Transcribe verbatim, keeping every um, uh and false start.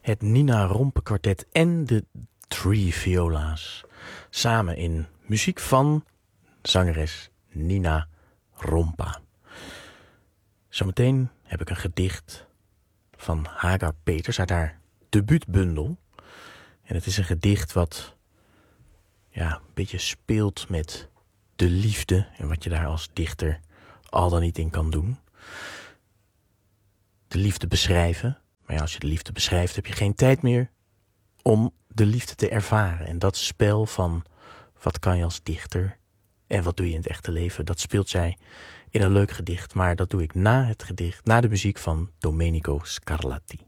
het Nina Rompe Kwartet en de Three Viola's. Samen in muziek van zangeres Nina Rompa. Zometeen heb ik een gedicht van Hagar Peters uit haar debuutbundel. En het is een gedicht wat ja, een beetje speelt met de liefde en wat je daar als dichter al dan niet in kan doen. De liefde beschrijven. Maar ja, als je de liefde beschrijft heb je geen tijd meer om de liefde te ervaren. En dat spel van wat kan je als dichter en wat doe je in het echte leven, dat speelt zij in een leuk gedicht. Maar dat doe ik na het gedicht, na de muziek van Domenico Scarlatti.